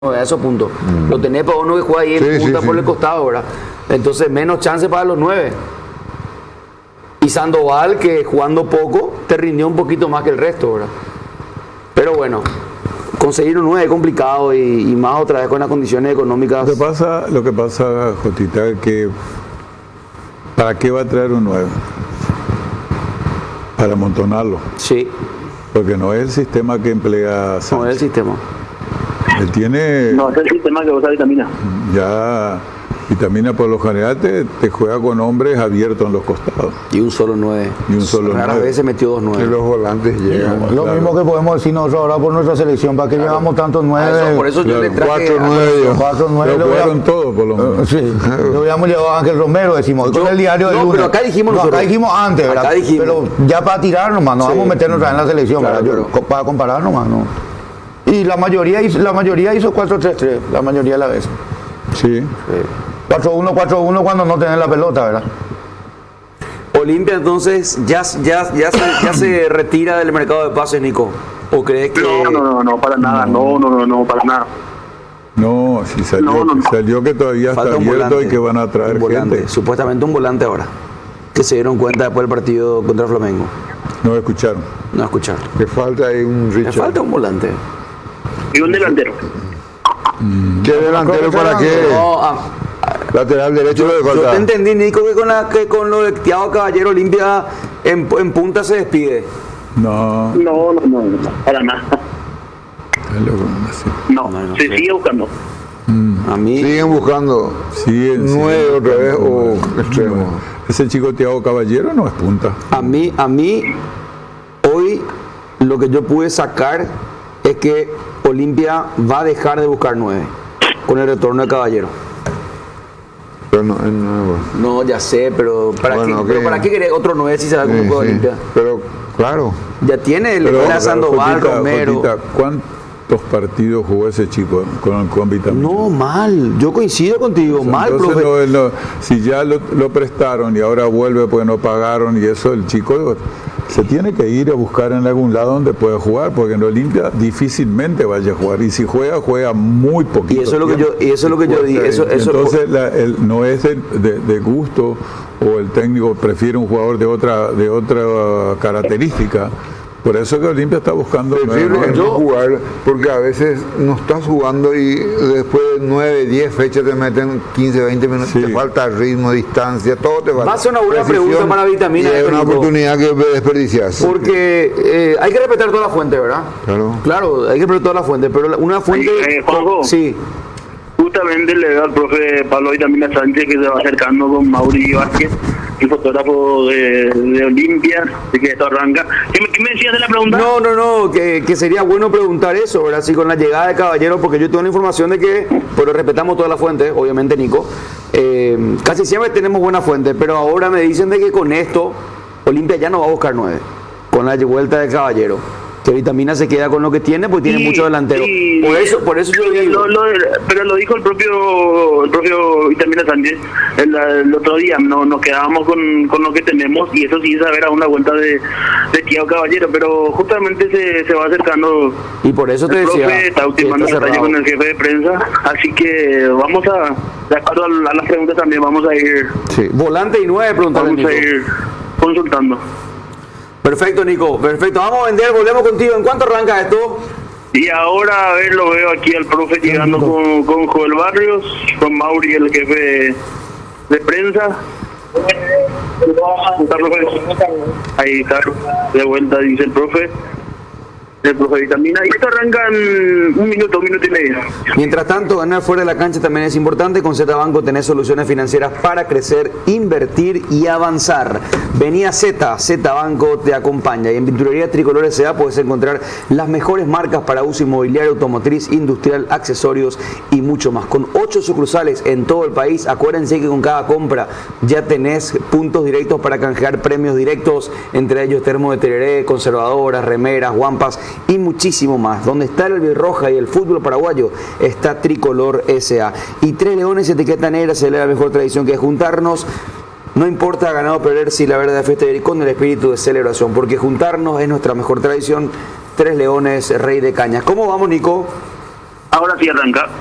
a esos puntos. Lo tenés para uno que juega ahí en punta por el costado, ¿verdad? Entonces menos chance para los 9. Y Sandoval, que jugando poco, te rindió un poquito más que el resto, ¿verdad? Pero bueno, conseguir un 9 es complicado y más otra vez con las condiciones económicas. Lo que pasa, Jotita, es que ¿para qué va a traer un 9? Para amontonarlo. Sí. Porque no es el sistema que emplea Sánchez. No es el sistema. Él tiene... No, es el sistema que usa Vitamina. Ya, Vitamina por lo general te juega con hombres abiertos en los costados. Y un solo 9. Y un solo 9. Raras veces metió 2 9. Y los volantes llegan. Lo mismo que podemos decir nosotros ahora por nuestra selección, para que llevamos tantos 9. Por eso yo le traje 4 9. Lo jugaron todos, por lo menos. Sí, lo habíamos llevado a Ángel Romero, decimos, con el diario del lunes. Pero acá dijimos nosotros. Acá dijimos antes, ¿verdad? Acá dijimos. Pero ya para tirar nomás, no vamos a meternos en la selección, Claro, ¿verdad? claro. Para comparar nomás, ¿no? Y la mayoría hizo 4-3-3, la mayoría de las veces. Sí. 4-1 cuando no tenés la pelota, ¿verdad? Olimpia entonces ya se retira del mercado de pases, Nico. ¿O crees que No, para nada, no, para nada. No, si salió que todavía está falta un abierto volante, y que van a traer un volante, gente? supuestamente un volante ahora, que se dieron cuenta después del partido contra Flamengo? No escucharon. No escucharon. Que falta ahí un Le Richard. falta un volante. Y un delantero. ¿Qué delantero para qué? No, Lateral derecho le yo falta. te entendí, Nico, que con lo de Thiago Caballero Olimpia en punta se despide. No. No, para nada. Es lo que así. No, se sigue buscando. A mí, Siguen buscando Sí, 9 otra vez o extremo. Ese chico Thiago Caballero no es punta. a mí, hoy lo que yo pude sacar es que Olimpia va a dejar de buscar 9 con el retorno de Caballero. Pero no, es nuevo. No, ya sé, pero ¿para Bueno, qué? ¿Pero ok. para qué querés otro 9 si se da con Sí, un juego de sí. Olimpia? Pero claro, Ya tiene el Pero, Sandoval, Jotita, Romero. Jotita, ¿cuántos partidos jugó ese chico con Vitamina? No, mal. Yo coincido contigo. Mal, Entonces, profe. si ya lo prestaron y ahora vuelve porque no pagaron y eso, el chico se tiene que ir a buscar en algún lado donde pueda jugar, porque en Olimpia difícilmente vaya a jugar. Y si juega muy poquito. Y eso es lo que tiempo. yo, y eso es lo que yo digo. Entonces no es de gusto, o el técnico prefiere un jugador de otra característica. Por eso que Olimpia está buscando prefiero no jugar, porque a veces no estás jugando y después de 9, 10 fechas te meten 15, 20 minutos, Sí. te falta ritmo, distancia, todo te falta. Va a ser una buena Precisión, pregunta para Vitamina, y es una Nico. oportunidad que desperdicias. porque hay que respetar toda la fuente, ¿verdad? Claro. Hay que respetar toda la fuente, pero una fuente. Juanjo. Sí. Justamente le veo al profe Pablo Vitamina Sánchez que se va acercando con Mauri Vázquez, el fotógrafo de Olimpia, de que esto arranca. ¿Qué me decías de la pregunta? No, que sería bueno preguntar eso, ¿verdad? Si con la llegada de Caballero, porque yo tengo la información de que, pero respetamos toda la fuente, obviamente, Nico, casi siempre tenemos buena fuente, pero ahora me dicen de que con esto Olimpia ya no va a buscar 9, con la vuelta de Caballero. Que Vitamina se queda con lo que tiene, pues tiene mucho delantero. Por eso yo digo. Pero lo dijo el propio Vitamina Sánchez el otro día. Nos quedábamos con lo que tenemos, y eso sí, saber a una vuelta de Thiago Caballero, pero justamente se va acercando. Y por eso te El decía. profe está ultimando que está detalle cerrado. con el jefe de prensa, así que vamos de acuerdo a las preguntas también, vamos a ir Volante y 9, preguntarle, Nico. consultando. Perfecto, Nico. Perfecto. Vamos a vender, volvemos contigo. ¿En cuánto arranca esto? Y ahora, a ver, lo veo aquí al profe llegando con Joel Barrios, con Mauri, el jefe de prensa. Ahí está, de vuelta, dice el profe Vitamina. Y esto arranca en un minuto y medio. Mientras tanto, ganar fuera de la cancha también es importante. Con Z Banco tenés soluciones financieras para crecer, invertir y avanzar. Vení a Z Banco te acompaña. Y en Pinturería Tricolor S.A. puedes encontrar las mejores marcas para uso inmobiliario, automotriz, industrial, accesorios y mucho más. Con 8 sucursales en todo el país. Acuérdense que con cada compra ya tenés puntos directos para canjear premios directos, entre ellos termos de tereré, conservadoras, remeras, guampas y muchísimo más. Donde está el albirroja y el fútbol paraguayo, está Tricolor S.A. Y Tres Leones, etiqueta negra, se lee la mejor tradición que es juntarnos. No importa ganar o perder, si la verdad fiesta y con el espíritu de celebración, porque juntarnos es nuestra mejor tradición. Tres Leones, Rey de Cañas. ¿Cómo vamos, Nico? Ahora sí arranca.